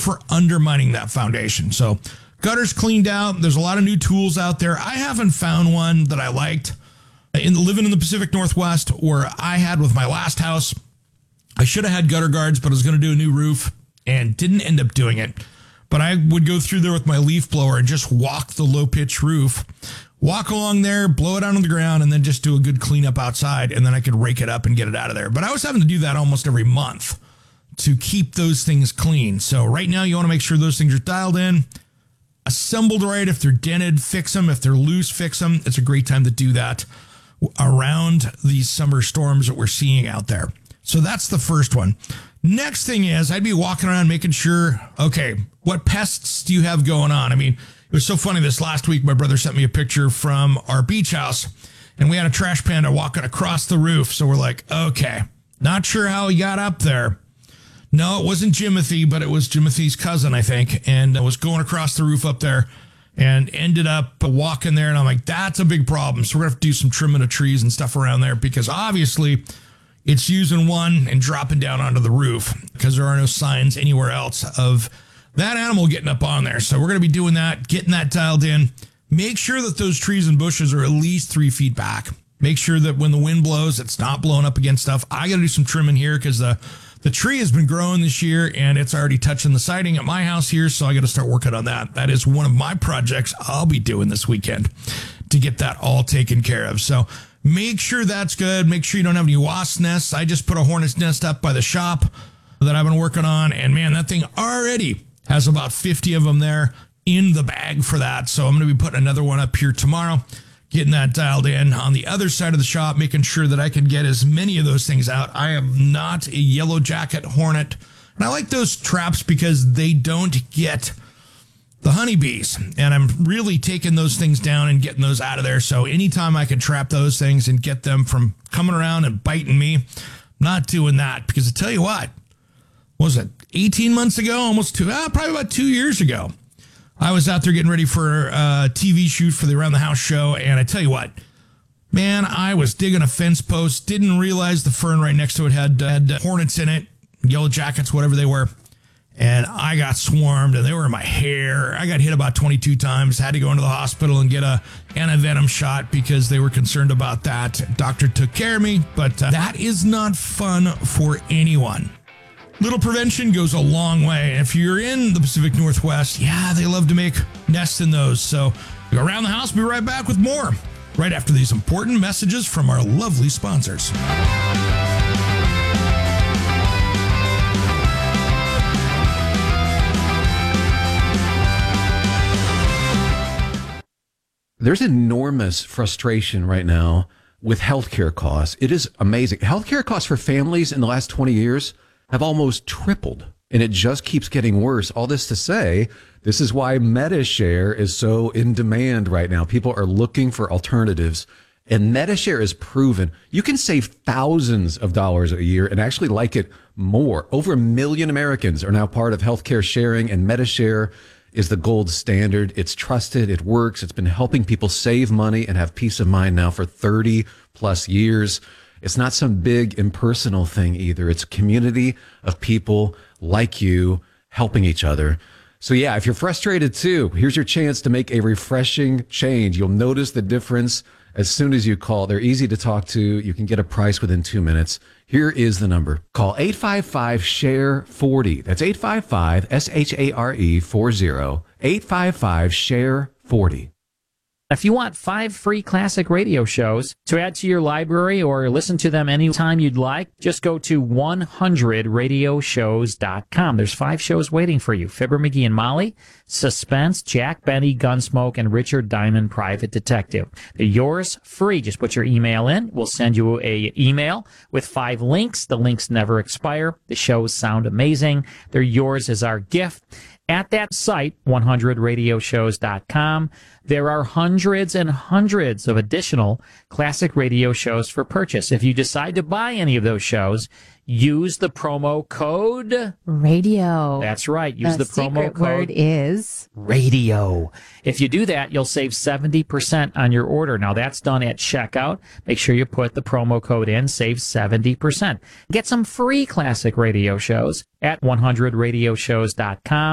for undermining that foundation. So gutters cleaned out. There's a lot of new tools out there. I haven't found one that I liked. Living in the Pacific Northwest, where I had with my last house, I should have had gutter guards, but I was going to do a new roof and didn't end up doing it. But I would go through there with my leaf blower and just walk the low pitch roof, walk along there, blow it out on the ground, and then just do a good cleanup outside. And then I could rake it up and get it out of there. But I was having to do that almost every month to keep those things clean. So right now you want to make sure those things are dialed in, assembled right. If they're dented, fix them. If they're loose, fix them. It's a great time to do that around these summer storms that we're seeing out there. So that's the first one. Next thing is I'd be walking around making sure, okay, what pests do you have going on? I mean, it was so funny this last week, my brother sent me a picture from our beach house and we had a trash panda walking across the roof. So we're like, okay, not sure how he got up there. No, it wasn't Jimothy, but it was Jimothy's cousin, I think. And I was going across the roof up there and ended up walking there. And I'm like, that's a big problem. So we're going to have to do some trimming of trees and stuff around there because obviously it's using one and dropping down onto the roof because there are no signs anywhere else of that animal getting up on there. So we're going to be doing that, getting that dialed in. Make sure that those trees and bushes are at least 3 feet back. Make sure that when the wind blows, it's not blowing up against stuff. I got to do some trimming here because the tree has been growing this year and it's already touching the siding at my house here. So I got to start working on that. That is one of my projects I'll be doing this weekend to get that all taken care of. So make sure that's good. Make sure you don't have any wasp nests. I just put a hornet's nest up by the shop that I've been working on. And man, that thing already has about 50 of them there in the bag for that. So I'm going to be putting another one up here tomorrow, getting that dialed in on the other side of the shop, making sure that I can get as many of those things out. I am not a yellow jacket hornet. And I like those traps because they don't get the honeybees. And I'm really taking those things down and getting those out of there. So anytime I can trap those things and get them from coming around and biting me, I'm not doing that. Because I tell you what was it, 18 months ago, almost probably about 2 years ago, I was out there getting ready for a TV shoot for the Around the House show. And I tell you what, man, I was digging a fence post, didn't realize the fern right next to it had hornets in it, yellow jackets, whatever they were. And I got swarmed and they were in my hair. I got hit about 22 times, had to go into the hospital and get a antivenom shot because they were concerned about that. Doctor took care of me, but that is not fun for anyone. Little prevention goes a long way. If you're in the Pacific Northwest, yeah, they love to make nests in those. So go around the house, be right back with more right after these important messages from our lovely sponsors. There's enormous frustration right now with healthcare costs. It is amazing. Healthcare costs for families in the last 20 years have almost tripled, and it just keeps getting worse. All this to say, this is why MediShare is so in demand right now. People are looking for alternatives, and MediShare is proven. You can save thousands of dollars a year and actually like it more. Over 1 million Americans are now part of healthcare sharing, and MediShare is the gold standard. It's trusted. It works. It's been helping people save money and have peace of mind now for 30 plus years. It's not some big impersonal thing either. It's a community of people like you helping each other. So yeah, if you're frustrated too, here's your chance to make a refreshing change. You'll notice the difference as soon as you call. They're easy to talk to. You can get a price within 2 minutes. Here is the number. Call 855-SHARE-40. That's 855-SHARE-40. 855-SHARE-40. If you want 5 free classic radio shows to add to your library or listen to them anytime you'd like, just go to 100radioshows.com. There's 5 shows waiting for you. Fibber McGee and Molly, Suspense, Jack Benny, Gunsmoke, and Richard Diamond, Private Detective. They're yours free. Just put your email in. We'll send you a email with 5 links. The links never expire. The shows sound amazing. They're yours as our gift. At that site, 100radioshows.com, there are hundreds and hundreds of additional classic radio shows for purchase. If you decide to buy any of those shows, use the promo code radio. That's right. Use the promo code. Word is radio. If you do that, you'll save 70% on your order. Now, that's done at checkout. Make sure you put the promo code in, save 70%. Get some free classic radio shows at 100radioshows.com.